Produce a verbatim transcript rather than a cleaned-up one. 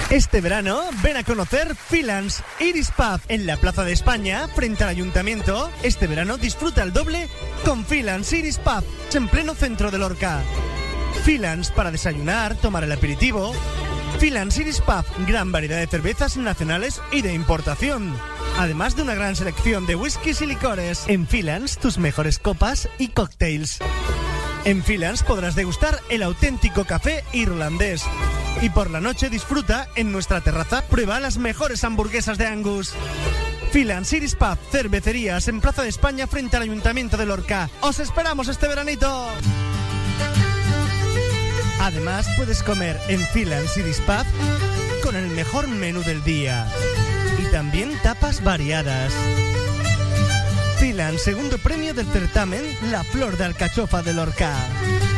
Este verano, ven a conocer Filans Iris Pub en la Plaza de España, frente al Ayuntamiento. Este verano disfruta el doble con Filans Iris Pub, en pleno centro de Lorca. Filans para desayunar, tomar el aperitivo. Filans Iris Pub, gran variedad de cervezas nacionales y de importación. Además de una gran selección de whiskies y licores. En Filans, tus mejores copas y cócteles. En Filans podrás degustar el auténtico café irlandés. Y por la noche disfruta en nuestra terraza. Prueba las mejores hamburguesas de Angus. Filans Iris Pub, cervecerías en Plaza de España frente al Ayuntamiento de Lorca. ¡Os esperamos este veranito! Además puedes comer en Filans Iris Pub con el mejor menú del día. Y también tapas variadas. Filans, segundo premio del certamen La Flor de Alcachofa de Lorca.